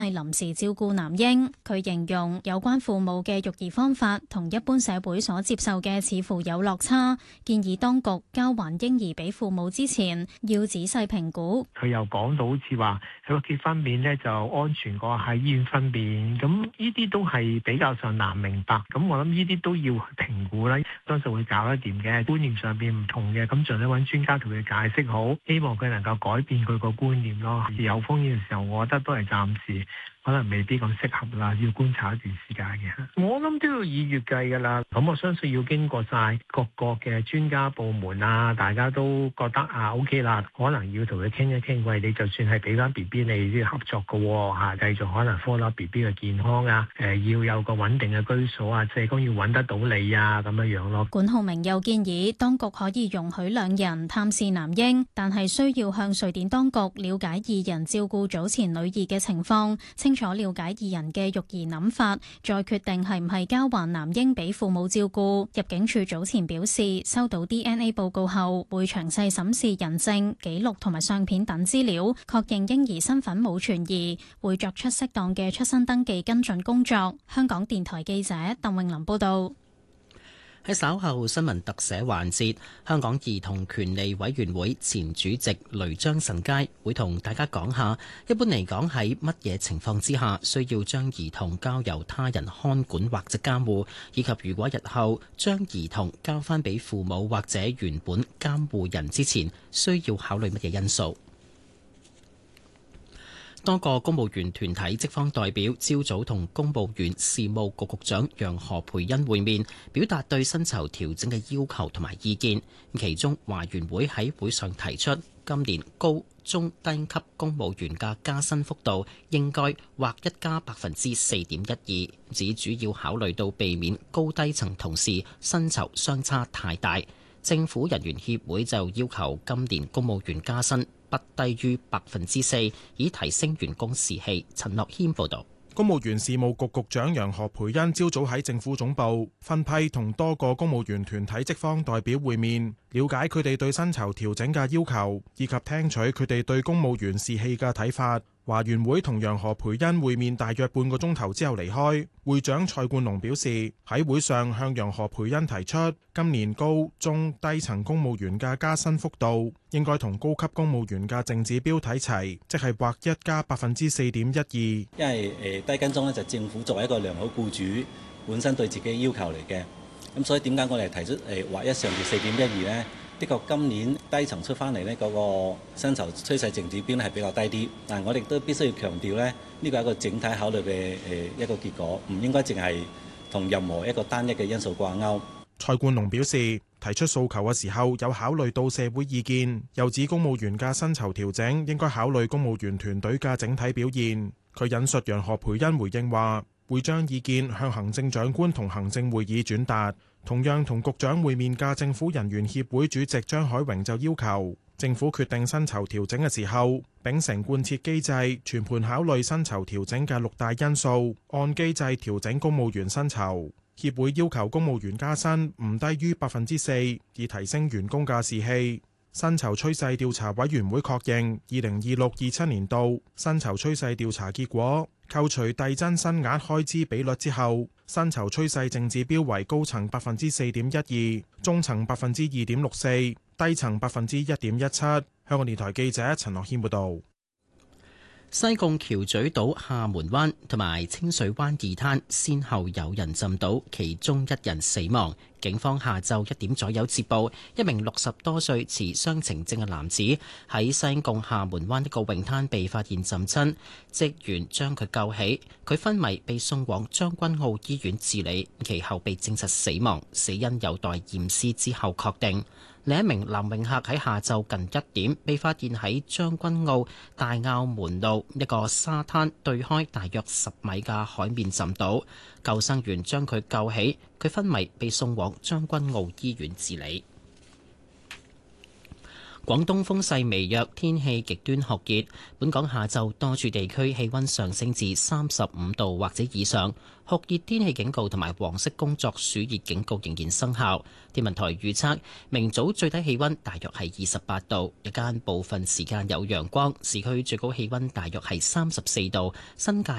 係臨時照顧男嬰。佢形容有關父母嘅育兒方法同一般社會所接受嘅似乎有落差，建議當局交還嬰兒俾父母之前要仔細評估。 佢又講到好似話喺個結婚面呢就安全過喺醫院分娩，咁呢啲都係比較上難明白。咁我諗呢啲都要評估啦，相信會搞得掂嘅。觀念上邊唔同嘅，咁盡量揾專家同佢解釋好，希望佢能夠改變佢個觀念咯。有風險嘅時候，我覺得都係暫時。可能未必咁適合啦，要觀察一段時間嘅。我諗都要以月計㗎啦。咁我相信要經過晒各個嘅專家部門啊，大家都覺得OK 啦，可能要同佢傾一傾。喂，你就算係俾翻 BB 你都要合作嘅喎，繼續可能 follow BB 嘅健康啊，要有個穩定嘅居所啊，社工要揾得到你啊，咁樣樣咯。 管浩明又建議當局可以容許兩人探視男嬰，但係需要向瑞典當局了解二人照顧早前女兒嘅情況。清楚了解二人嘅育兒諗法，再決定係唔係交還男嬰俾父母照顧。入境處早前表示，收到 DNA 報告後，會詳細審視人證、記錄同埋相片等資料，確認嬰兒身份冇存疑，會作出適當嘅出生登記跟進工作。香港電台記者鄧穎琳報道。 喺稍後新聞特寫環節，香港兒童權利委員會前主席雷張慎佳會同大家講下，一般嚟講喺乜嘢情況之下需要將兒童交由他人看管或者監護，以及如果日後將兒童交翻俾父母或者原本監護人之前，需要考慮乜嘢因素。多個公務員團體職方代表朝早同公務員事務局局長楊何蓓茵會面，表達對薪酬調整嘅要求同埋意見。其中華員會喺會上提出，今年高中低級公務員嘅加薪幅度應該劃一加4.12%，指主要考慮到避免高低層同事薪酬相差太大。政府人員協會就要求今年公務員加薪不低於4%，以提升員工士氣。陳樂謙報道。 公務員事務局局長楊何蓓茵朝早喺政府總部分批同多個公務員團體職方代表會面，了解佢哋對薪酬調整嘅要求，以及聽取佢哋對公務員士氣嘅睇法。華員會同楊何蓓茵會面大約半個鐘頭之後離開。會長蔡冠龍表示，喺會上向楊何蓓茵提出，今年高中低層公務員嘅加薪幅度應該同高級公務員嘅淨指標睇齊，即係劃一加4.12%。 因為低跟中就政府作為一個良好僱主本身對自己要求嚟嘅，咁所以點解我哋提出劃一上調4.12呢？的確今年低層出翻嚟呢，嗰個薪酬趨勢淨指標呢係比較低啲，但係我哋都必須要強調呢，呢個係一個整體考慮嘅一個結果，唔應該淨係同任何一個單一嘅因素掛鈎。 蔡冠龍表示，提出訴求嘅時候有考慮到社會意見，又指公務員嘅薪酬調整應該考慮公務員團隊嘅整體表現。佢引述楊何蓓茵回應話，會將意見向行政長官同行政會議轉達。同樣同局長會面嘅政府人員協會主席張海榮就要求政府決定薪酬調整嘅時候，秉承貫徹機制，全盤考慮薪酬調整嘅6大因素，按機制調整公務員薪酬。協會要求公務員加薪唔低於4%，以提升員工嘅士氣。薪酬趨勢調查委員會確認2026-27年度薪酬趨勢調查結果，扣除遞增薪額開支比率之後，薪酬趨勢淨指標為高層4.12%，中層2.64%，低層1.17%。香港電台記者陳樂軒報導。 西貢橋咀島廈門灣同埋清水灣二灘先後有人浸到，其中1人死亡。警方下晝1點左右接報，一名60多歲持雙程證嘅男子喺西貢廈門灣一個泳灘被發現浸親，職員將佢救起，佢昏迷被送往將軍澳醫院治理，其後被證實死亡，死因有待驗屍之後確定。另一名男泳客喺下晝近1點被發現喺將軍澳大坳門路一個沙灘對開大約10米嘅海面浸到，救生員將佢救起，佢昏迷被送往將軍澳醫院治理。 廣東風勢微弱，天氣極端酷熱。本港下晝多處地區氣溫上升至35度或者以上，酷熱天氣警告同埋黃色工作暑熱警告仍然生效。天文台預測，明早最低氣溫大約係28度，日間部分時間有陽光，市區最高氣溫大約係34度，新界